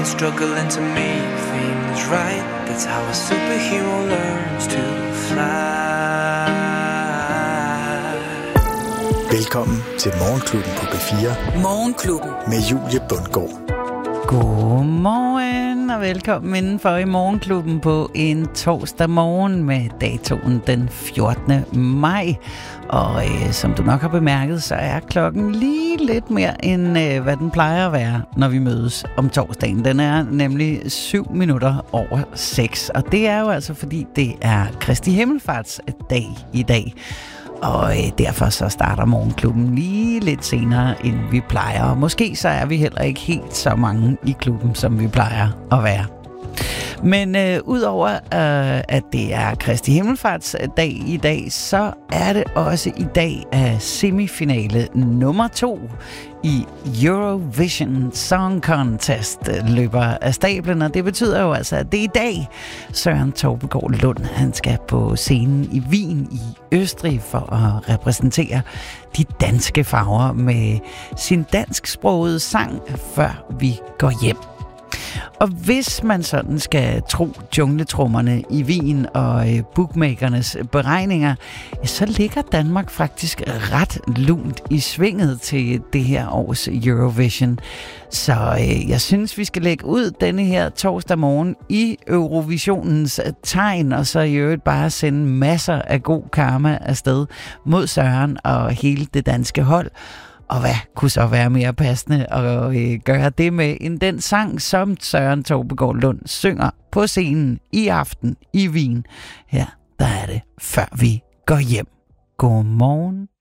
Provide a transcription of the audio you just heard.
and struggling to make things right. That's how a superhero learns to fly. Velkommen til Morgenklubben på B4. Morgenklubben Med Julie Bundgaard. Godmorgen og velkommen indenfor i Morgenklubben på en torsdag morgen med datoen den 14. maj. Og som du nok har bemærket, så er klokken lige lidt mere end hvad den plejer at være, når vi mødes om torsdagen. Den er nemlig 7 minutter over 6. Og det er jo altså fordi det er Kristi Himmelfartsdag i dag. Og derfor så starter Morgenklubben lige lidt senere, end vi plejer. Og måske så er vi heller ikke helt så mange i klubben, som vi plejer at være. Men udover at det er Kristi Himmelfartsdag i dag, så er det også i dag semifinale nummer 2 i Eurovision Song Contest løber af stablen, og det betyder jo altså, at det er i dag Søren Tobbegaard Lund, han skal på scenen i Wien i Østrig for at repræsentere de danske farver med sin dansksprogede sang, før vi går hjem. Og hvis man sådan skal tro jungletrummerne i Wien og bookmakernes beregninger, så ligger Danmark faktisk ret lunt i svinget til det her års Eurovision. Så jeg synes, vi skal lægge ud denne her torsdag morgen i Eurovisionens tegn, og så i øvrigt bare sende masser af god karma afsted mod Søren og hele det danske hold. Og hvad kunne så være mere passende at gøre det med end den sang, som Søren Tobbegaard Lund synger på scenen i aften i Wien. Her der er det, før vi går hjem. Godmorgen.